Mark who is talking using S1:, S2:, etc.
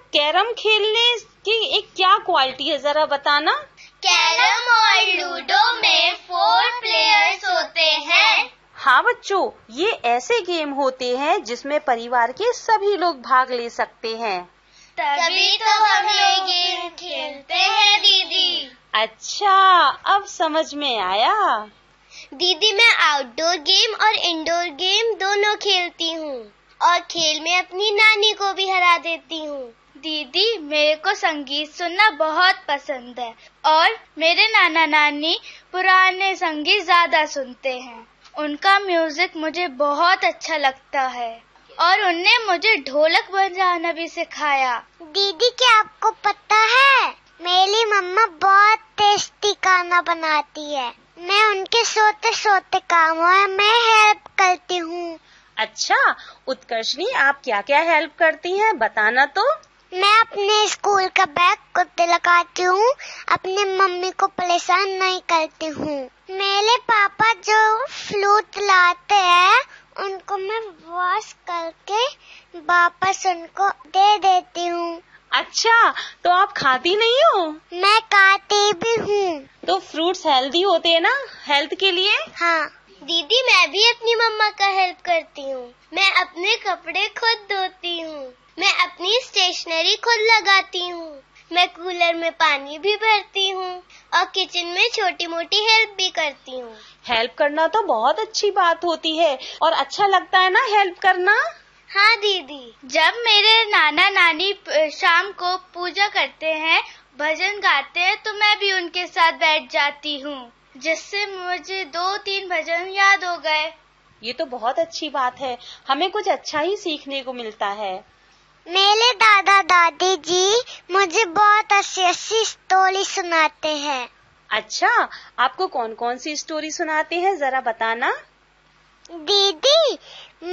S1: Carrom खेलने की एक क्या क्वालिटी है, जरा बताना।
S2: कैरम और लूडो में 4 प्लेयर्स होते हैं।
S1: हाँ बच्चों, ये ऐसे गेम होते हैं जिसमें परिवार के सभी लोग भाग ले सकते हैं।
S2: तभी तो हम ये गेम खेलते हैं दीदी।
S1: अच्छा, अब समझ में आया।
S2: दीदी, मैं आउटडोर गेम और इंडोर गेम दोनों खेलती हूँ और खेल में अपनी नानी को भी हरा देती हूँ।
S3: दीदी, मेरे को संगीत सुनना बहुत पसंद है और मेरे नाना नानी पुराने संगीत ज्यादा सुनते हैं। उनका म्यूजिक मुझे बहुत अच्छा लगता है और उनने मुझे ढोलक बजाना भी सिखाया।
S2: दीदी, क्या आपको पता है, मेरी मम्मा बहुत टेस्टी खाना बनाती है। मैं उनके सोते सोते कामों में हेल्प करती हूँ।
S1: अच्छा उत्कर्षणी, आप क्या क्या हेल्प करती हैं, बताना तो।
S2: मैं अपने स्कूल का बैग खुद लगाती हूँ, अपनी मम्मी को परेशान नहीं करती हूँ। मेरे पापा जो फ्लूट लाते हैं उनको मैं वॉश करके वापस उनको दे देती हूँ।
S1: अच्छा, तो आप खाती नहीं हो?
S2: मैं खाती भी हूँ।
S1: तो फ्रूट्स हेल्दी होते हैं ना हेल्थ के लिए?
S2: हाँ दीदी, मैं भी अपनी मम्मा का हेल्प करती हूँ। मैं अपने कपड़े खुद धोती हूँ, मैं अपनी स्टेशनरी खुद लगाती हूँ, मैं कूलर में पानी भी भरती हूँ और किचन में छोटी मोटी हेल्प भी करती हूँ।
S1: हेल्प करना तो बहुत अच्छी बात होती है और अच्छा लगता है ना हेल्प करना।
S2: हाँ दीदी,
S3: जब मेरे नाना नानी शाम को पूजा करते हैं, भजन गाते हैं, तो मैं भी उनके साथ बैठ जाती हूँ, जिससे मुझे 2-3 भजन याद हो गए।
S1: ये तो बहुत अच्छी बात है, हमें कुछ अच्छा ही सीखने को मिलता है।
S2: मेरे दादा दादी जी मुझे बहुत अच्छी स्टोरी सुनाते हैं।
S1: अच्छा, आपको कौन कौन सी स्टोरी सुनाते हैं, जरा बताना।
S2: दीदी,